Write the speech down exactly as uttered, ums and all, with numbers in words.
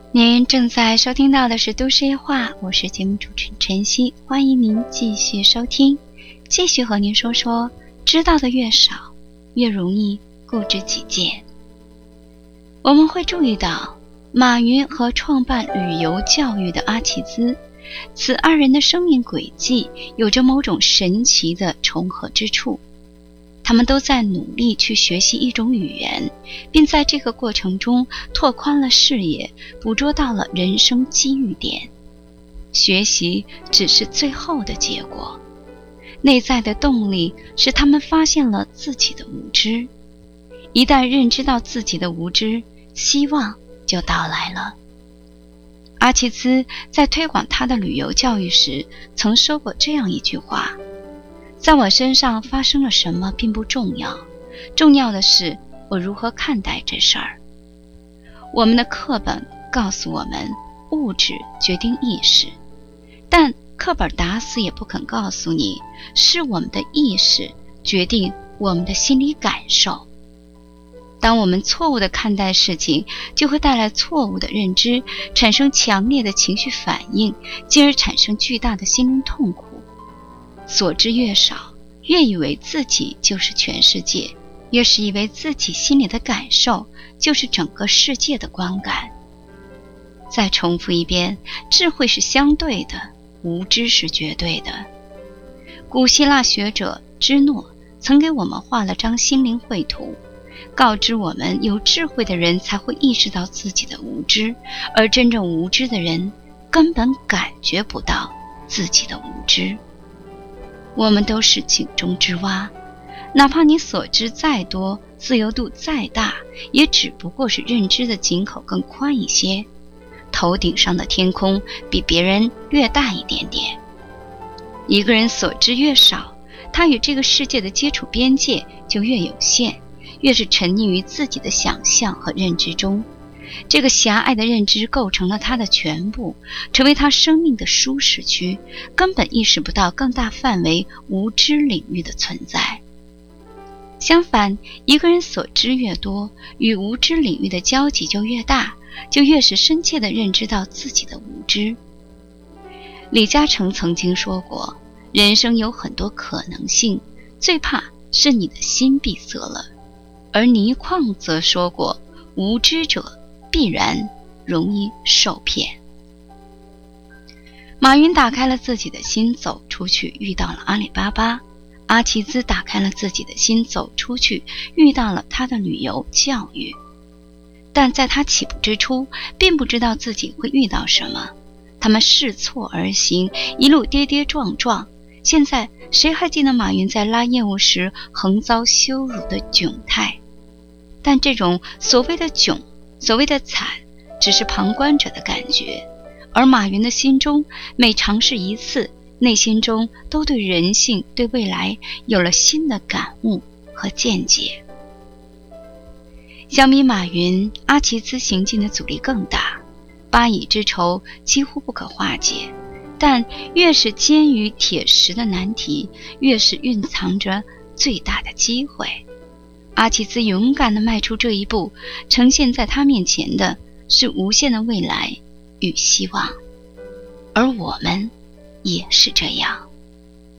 您正在收听到的是都市夜话，我是节目主持人晨曦，欢迎您继续收听，继续和您说说，知道的越少，越容易固执己见。我们会注意到，马云和创办旅游教育的阿齐兹，此二人的生命轨迹有着某种神奇的重合之处。他们都在努力去学习一种语言，并在这个过程中拓宽了视野，捕捉到了人生机遇点。学习只是最后的结果，内在的动力是他们发现了自己的无知。一旦认知到自己的无知，希望就到来了。阿齐兹在推广他的旅游教育时，曾说过这样一句话：在我身上发生了什么并不重要，重要的是我如何看待这事儿。我们的课本告诉我们，物质决定意识，但课本打死也不肯告诉你，是我们的意识决定我们的心理感受。当我们错误地看待事情，就会带来错误的认知，产生强烈的情绪反应，进而产生巨大的心灵痛苦。所知越少，越以为自己就是全世界，越是以为自己心里的感受就是整个世界的观感。再重复一遍，智慧是相对的，无知是绝对的。古希腊学者芝诺曾给我们画了张心灵绘图，告知我们有智慧的人才会意识到自己的无知，而真正无知的人根本感觉不到自己的无知。我们都是井中之蛙，哪怕你所知再多，自由度再大，也只不过是认知的井口更宽一些，头顶上的天空比别人略大一点点。一个人所知越少，他与这个世界的接触边界就越有限，越是沉溺于自己的想象和认知中。这个狭隘的认知构成了他的全部，成为他生命的舒适区，根本意识不到更大范围无知领域的存在。相反，一个人所知越多，与无知领域的交集就越大，就越是深切地认知到自己的无知。李嘉诚曾经说过，人生有很多可能性，最怕是你的心闭塞了。而倪匡则说过，无知者必然容易受骗。马云打开了自己的心，走出去遇到了阿里巴巴。阿齐兹打开了自己的心，走出去遇到了他的旅游教育。但在他起步之初，并不知道自己会遇到什么，他们试错而行，一路跌跌撞撞。现在谁还记得马云在拉业务时横遭羞辱的窘态？但这种所谓的窘，所谓的惨，只是旁观者的感觉，而马云的心中每尝试一次，内心中都对人性、对未来有了新的感悟和见解。相比马云，阿齐兹行进的阻力更大，巴以之仇几乎不可化解，但越是坚于铁石的难题，越是蕴藏着最大的机会。阿齐兹勇敢地迈出这一步，呈现在他面前的是无限的未来与希望，而我们也是这样。